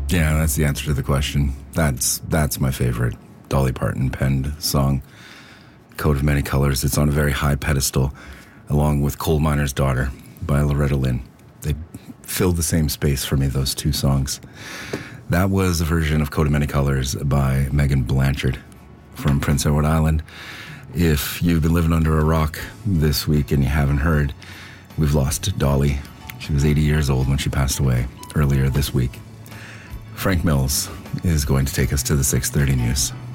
Yeah, that's the answer to the question. That's my favorite Dolly Parton penned song, Coat of Many Colors. It's on a very high pedestal, along with Coal Miner's Daughter by Loretta Lynn. They fill the same space for me, those two songs. That was a version of Coat of Many Colors by Megan Blanchard from Prince Edward Island. If you've been living under a rock this week and you haven't heard, we've lost Dolly. She was 80 years old when she passed away earlier this week. Frank Mills is going to take us to the 6:30 news.